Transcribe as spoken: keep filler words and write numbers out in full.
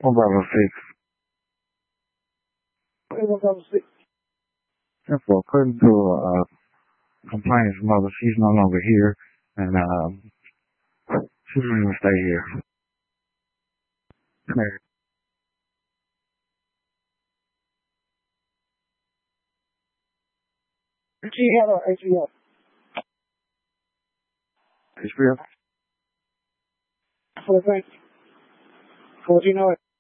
One Bravo six. Okay, one Bravo six. Therefore, according to uh, complaints mother, she's no longer here, and um, she doesn't even stay here. Come here. G L or H B O? H B O? For the thing. For what you know it.